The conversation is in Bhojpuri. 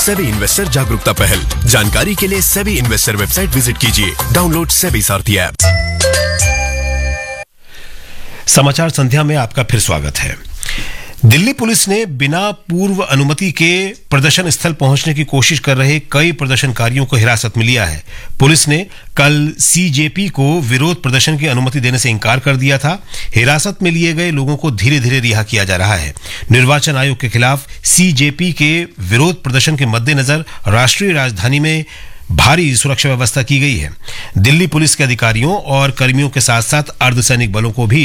सेबी इन्वेस्टर जागरूकता पहल। जानकारी के लिए सेबी इन्वेस्टर वेबसाइट विजिट कीजिए। डाउनलोड सेबी सारथी ऐप। समाचार संध्या में आपका फिर स्वागत है। दिल्ली पुलिस ने बिना पूर्व अनुमति के प्रदर्शन स्थल पहुंचने की कोशिश कर रहे कई प्रदर्शनकारियों को हिरासत में लिया है। पुलिस ने कल सीजेपी को विरोध प्रदर्शन की अनुमति देने से इनकार कर दिया था। हिरासत में लिए गए लोगों को धीरे धीरे रिहा किया जा रहा है। निर्वाचन आयोग के खिलाफ सीजेपी के विरोध प्रदर्शन के मद्देनजर राष्ट्रीय राजधानी में भारी सुरक्षा व्यवस्था की गई है। दिल्ली पुलिस के अधिकारियों और कर्मियों के साथ साथ अर्धसैनिक बलों को भी